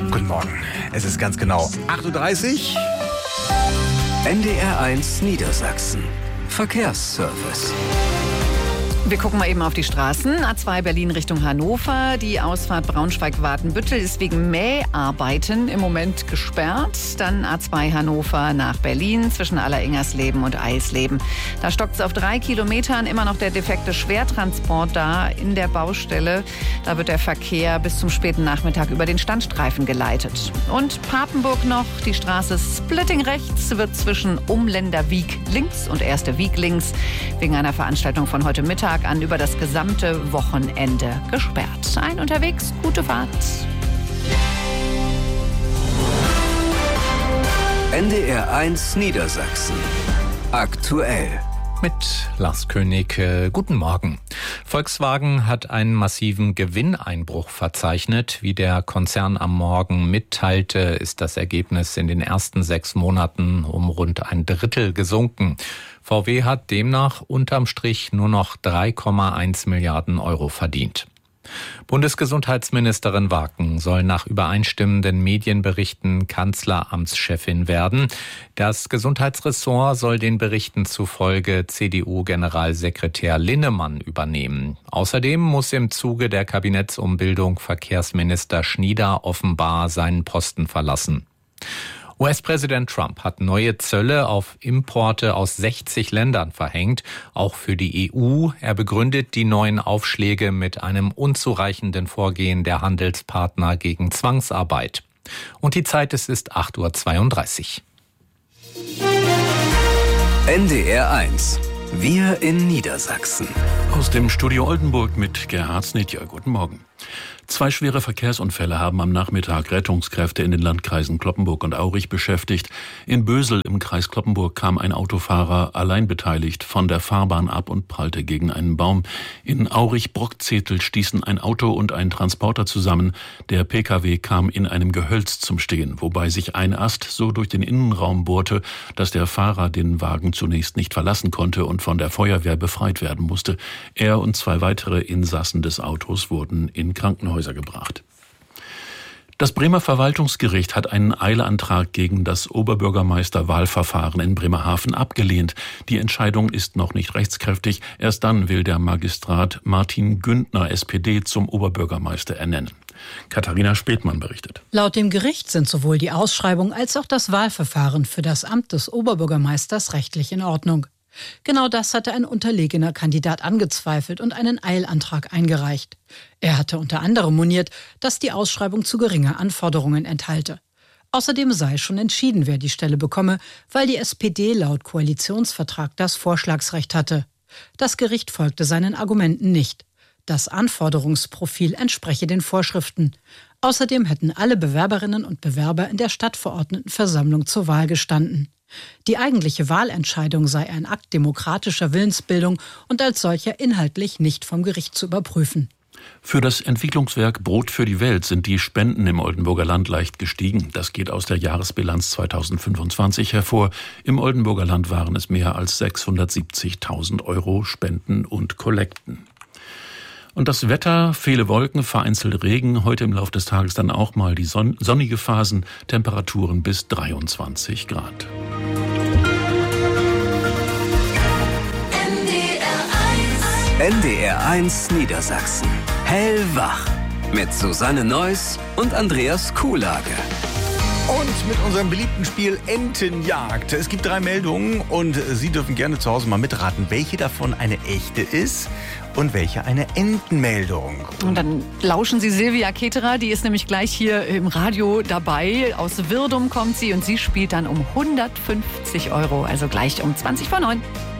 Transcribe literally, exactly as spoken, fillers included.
Guten Morgen. Es ist ganz genau acht Uhr dreißig. N D R eins Niedersachsen. Verkehrsservice. Wir gucken mal eben auf die Straßen. A zwei Berlin Richtung Hannover. Die Ausfahrt Braunschweig-Wartenbüttel ist wegen Mäharbeiten im Moment gesperrt. Dann A zwei Hannover nach Berlin zwischen Alleringers-Leben und Eisleben. Da stockt es auf drei Kilometern. Immer noch der defekte Schwertransport da in der Baustelle. Da wird der Verkehr bis zum späten Nachmittag über den Standstreifen geleitet. Und Papenburg noch. Die Straße Splitting rechts wird zwischen Umländer Wieg links und Erste Wieg links wegen einer Veranstaltung von heute Mittag an über das gesamte Wochenende gesperrt. Ein unterwegs, gute Fahrt. N D R eins Niedersachsen. Aktuell. Mit Lars König, äh, guten Morgen. Volkswagen hat einen massiven Gewinneinbruch verzeichnet. Wie der Konzern am Morgen mitteilte, ist das Ergebnis in den ersten sechs Monaten um rund ein Drittel gesunken. V W hat demnach unterm Strich nur noch drei Komma eins Milliarden Euro verdient. Bundesgesundheitsministerin Waken soll nach übereinstimmenden Medienberichten Kanzleramtschefin werden. Das Gesundheitsressort soll den Berichten zufolge C D U-Generalsekretär Linnemann übernehmen. Außerdem muss im Zuge der Kabinettsumbildung Verkehrsminister Schnieder offenbar seinen Posten verlassen. U S-Präsident Trump hat neue Zölle auf Importe aus sechzig Ländern verhängt, auch für die E U. Er begründet die neuen Aufschläge mit einem unzureichenden Vorgehen der Handelspartner gegen Zwangsarbeit. Und die Zeit, es ist acht Uhr zweiunddreißig. N D R eins. Wir in Niedersachsen. Aus dem Studio Oldenburg mit Gerhard Snitjer. Guten Morgen. Zwei schwere Verkehrsunfälle haben am Nachmittag Rettungskräfte in den Landkreisen Cloppenburg und Aurich beschäftigt. In Bösel im Kreis Cloppenburg kam ein Autofahrer allein beteiligt von der Fahrbahn ab und prallte gegen einen Baum. In Aurich-Brockzetel stießen ein Auto und ein Transporter zusammen. Der P K W kam in einem Gehölz zum Stehen, wobei sich ein Ast so durch den Innenraum bohrte, dass der Fahrer den Wagen zunächst nicht verlassen konnte und von der Feuerwehr befreit werden musste. Er und zwei weitere Insassen des Autos wurden in Krankenhäuser gebracht. Das Bremer Verwaltungsgericht hat einen Eilantrag gegen das Oberbürgermeisterwahlverfahren in Bremerhaven abgelehnt. Die Entscheidung ist noch nicht rechtskräftig. Erst dann will der Magistrat Martin Güntner, S P D, zum Oberbürgermeister ernennen. Katharina Späthmann berichtet. Laut dem Gericht sind sowohl die Ausschreibung als auch das Wahlverfahren für das Amt des Oberbürgermeisters rechtlich in Ordnung. Genau das hatte ein unterlegener Kandidat angezweifelt und einen Eilantrag eingereicht. Er hatte unter anderem moniert, dass die Ausschreibung zu geringe Anforderungen enthalte. Außerdem sei schon entschieden, wer die Stelle bekomme, weil die S P D laut Koalitionsvertrag das Vorschlagsrecht hatte. Das Gericht folgte seinen Argumenten nicht. Das Anforderungsprofil entspreche den Vorschriften. Außerdem hätten alle Bewerberinnen und Bewerber in der Stadtverordnetenversammlung zur Wahl gestanden. Die eigentliche Wahlentscheidung sei ein Akt demokratischer Willensbildung und als solcher inhaltlich nicht vom Gericht zu überprüfen. Für das Entwicklungswerk Brot für die Welt sind die Spenden im Oldenburger Land leicht gestiegen. Das geht aus der Jahresbilanz zweitausendfünfundzwanzig hervor. Im Oldenburger Land waren es mehr als sechshundertsiebzigtausend Euro Spenden und Kollekten. Und das Wetter, viele Wolken, vereinzelt Regen, heute im Laufe des Tages dann auch mal die son- sonnige Phasen, Temperaturen bis dreiundzwanzig Grad. N D R eins Niedersachsen. Hellwach. Mit Susanne Neuss und Andreas Kuhlage. Und mit unserem beliebten Spiel Entenjagd. Es gibt drei Meldungen und Sie dürfen gerne zu Hause mal mitraten, welche davon eine echte ist und welche eine Entenmeldung. Und dann lauschen Sie Silvia Keterer, die ist nämlich gleich hier im Radio dabei. Aus Wirdum kommt sie und sie spielt dann um hundertfünfzig Euro, also gleich um zwanzig vor neun.